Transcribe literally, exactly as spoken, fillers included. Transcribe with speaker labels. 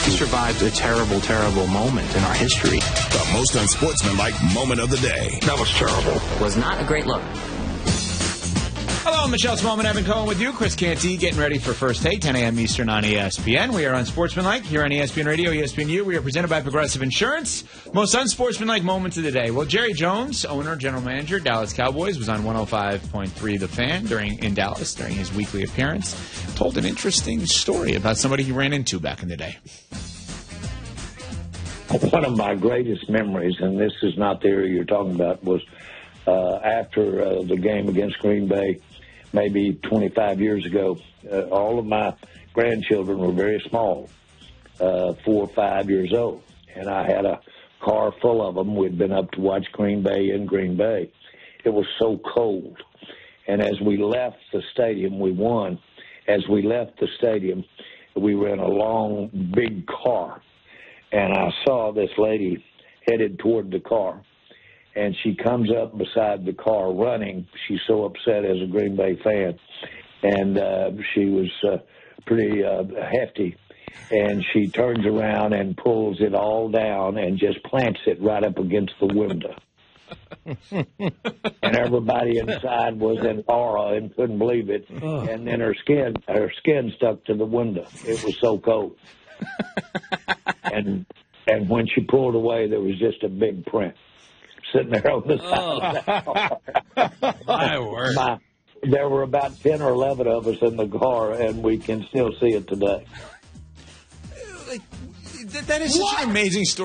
Speaker 1: He survived a terrible, terrible moment in our history.
Speaker 2: The most unsportsmanlike moment of the day.
Speaker 1: That was terrible.
Speaker 3: Was not a great look.
Speaker 4: Hello, Michelle Smallman, Evan Cohen with you. Chris Canty getting ready for First Take, ten a.m. Eastern on E S P N. We are unsportsmanlike here on E S P N Radio, E S P N U. We are presented by Progressive Insurance. Most unsportsmanlike moments of the day. Well, Jerry Jones, owner, general manager, Dallas Cowboys, was on one oh five point three The Fan during in Dallas during his weekly appearance. Told an interesting story about somebody he ran into back in the day.
Speaker 5: One of my greatest memories, and this is not the area you're talking about, was uh, after uh, the game against Green Bay, maybe twenty-five years ago. Uh, all of my grandchildren were very small, uh, four or five years old, and I had a car full of them. We'd been up to watch Green Bay in Green Bay. It was so cold, and as we left the stadium, we won. As we left the stadium, we were in a long, big car, and I saw this lady headed toward the car. And she comes up beside the car running. She's so upset as a Green Bay fan. And uh, she was uh, pretty uh, hefty. And she turns around and pulls it all down and just plants it right up against the window. And everybody inside was in awe and couldn't believe it. Oh. And then her skin, her skin stuck to the window. It was so cold. and and when she pulled away, there was just a big print sitting there on the side oh. of the car.
Speaker 4: My word. My,
Speaker 5: there were about ten or eleven of us in the car, and we can still see it today.
Speaker 4: Like, that is such what? an amazing story.